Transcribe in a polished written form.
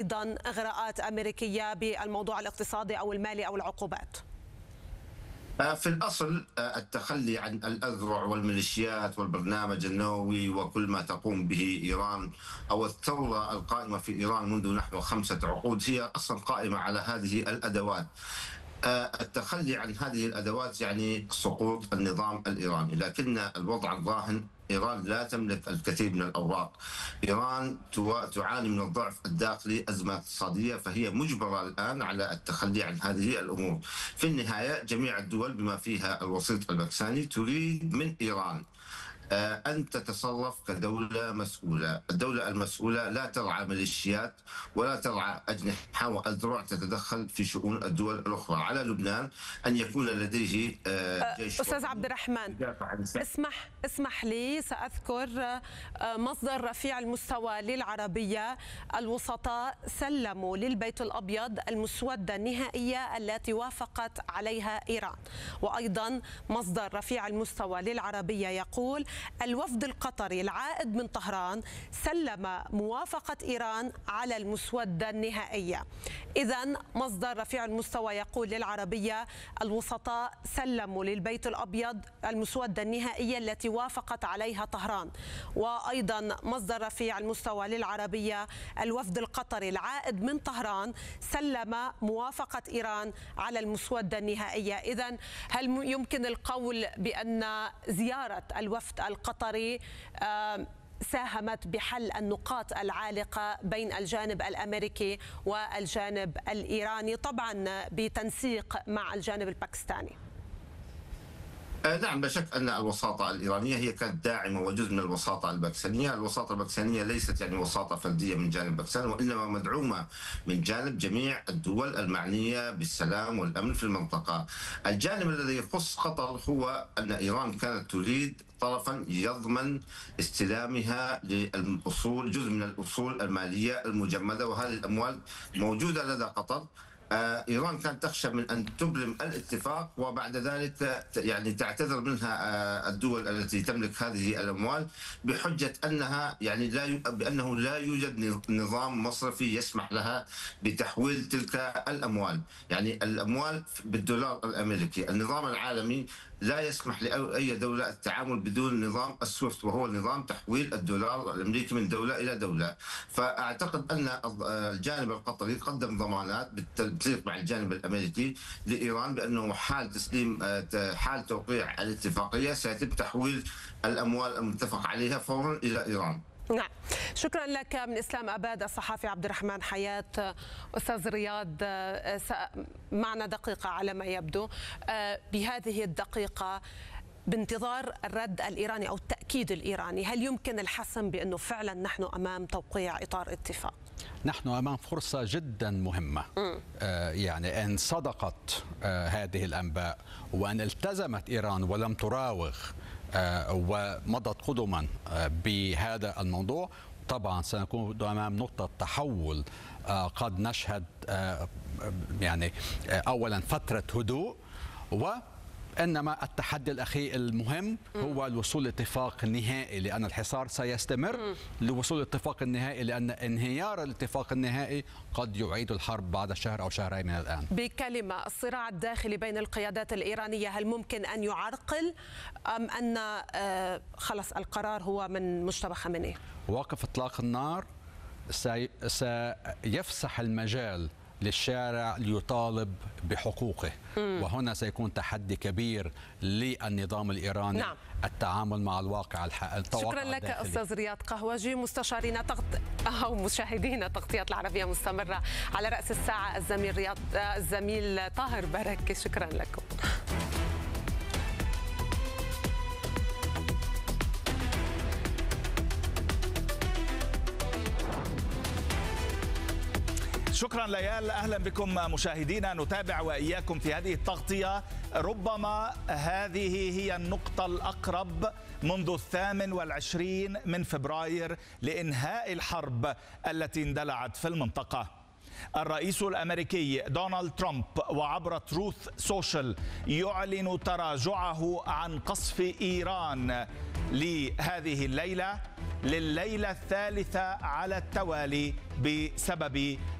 وأيضا إغراءات أمريكية بالموضوع الاقتصادي أو المالي أو العقوبات؟ في الأصل التخلي عن الأذرع والميليشيات والبرنامج النووي وكل ما تقوم به إيران أو الثورة القائمة في إيران منذ نحو 5 عقود هي أصلا قائمة على هذه الأدوات. التخلي عن هذه الأدوات يعني سقوط النظام الإيراني، لكن الوضع الراهن إيران لا تملك الكثير من الأوراق. إيران تعاني من الضعف الداخلي، أزمة اقتصادية، فهي مجبرة الآن على التخلي عن هذه الأمور. في النهاية جميع الدول بما فيها الوسيط الباكستاني تريد من إيران أن تتصرف كدولة مسؤولة. الدولة المسؤولة لا ترعى ميليشيات ولا ترعى أجنحة وأذرع تتدخل في شؤون الدول الأخرى. على لبنان أن يكون لديه جيش. أستاذ عبد الرحمن، اسمح لي سأذكر مصدر رفيع المستوى للعربية: الوسطاء سلموا للبيت الأبيض المسودة النهائية التي وافقت عليها إيران. وأيضا مصدر رفيع المستوى للعربية يقول: الوفد القطري العائد من طهران سلم موافقة إيران على المسودة النهائية. إذن مصدر رفيع المستوى يقول للعربية: الوسطاء سلموا للبيت الأبيض المسودة النهائية التي وافقت عليها طهران. وأيضا مصدر رفيع المستوى للعربية: الوفد القطري العائد من طهران سلم موافقة إيران على المسودة النهائية. إذن هل يمكن القول بأن زيارة الوفد القطري ساهمت بحل النقاط العالقة بين الجانب الأمريكي والجانب الإيراني، طبعا بتنسيق مع الجانب الباكستاني؟ نعم، لا شك أن الوساطة الإيرانية هي كانت داعمة وجزء من الوساطة الباكستانية. الوساطة الباكستانية ليست يعني وساطة فردية من جانب باكستان، وإنما مدعومة من جانب جميع الدول المعنية بالسلام والأمن في المنطقة. الجانب الذي يخص قطر هو أن إيران كانت تريد طرفا يضمن استلامها للأصول، جزء من الأصول المالية المجمدة، وهذه الأموال موجودة لدى قطر. إيران كانت تخشى من أن تبرم الاتفاق وبعد ذلك يعني تعتذر منها الدول التي تملك هذه الأموال بحجة أنها يعني بأنه لا يوجد نظام مصرفي يسمح لها بتحويل تلك الأموال. يعني الأموال بالدولار الأمريكي. النظام العالمي لا يسمح لأي دولة التعامل بدون نظام السويفت، وهو نظام تحويل الدولار الأمريكي من دولة إلى دولة. فأعتقد أن الجانب القطري قدم ضمانات بالتنسيق مع الجانب الأمريكي لإيران بأنه حال توقيع الاتفاقية سيتم تحويل الأموال المتفق عليها فورا إلى إيران. نعم، شكرا لك. من إسلام أباد الصحافي عبد الرحمن حياة. أستاذ رياض، معنا دقيقة على ما يبدو. بهذه الدقيقة بانتظار الرد الإيراني أو التأكيد الإيراني، هل يمكن الحسم بأنه فعلا نحن أمام توقيع إطار اتفاق؟ نحن أمام فرصة جدا مهمة. يعني إن صدقت هذه الأنباء وأن التزمت إيران ولم تراوغ ومضت قدما بهذا الموضوع، طبعا سنكون أمام نقطة تحول. قد نشهد يعني أولا فترة هدوء، وإنما التحدي الأخير المهم هو الوصول لاتفاق نهائي، لأن الحصار سيستمر لوصول الاتفاق النهائي، لأن انهيار الاتفاق النهائي قد يعيد الحرب بعد شهر أو شهرين من الآن. بكلمة، الصراع الداخلي بين القيادات الإيرانية هل ممكن أن يعرقل أم أن خلص القرار هو من مجتبى خامنئي؟ وقف إطلاق النار سيفسح المجال للشارع ليطالب بحقوقه، وهنا سيكون تحدي كبير للنظام الإيراني. نعم. التعامل مع الواقع شكرا لك أستاذ رياض قهوجي. مستشارينا أو مشاهدينا تغطية العربية مستمرة على رأس الساعة. الزميل طاهر بركة، شكرا لكم. شكرا ليال. أهلا بكم مشاهدينا، نتابع وإياكم في هذه التغطية. ربما هذه هي النقطة الأقرب منذ 28 من فبراير لإنهاء الحرب التي اندلعت في المنطقة. الرئيس الأمريكي دونالد ترامب وعبر تروث سوشيال يعلن تراجعه عن قصف إيران لهذه الليلة، لليلة الثالثة على التوالي بسبب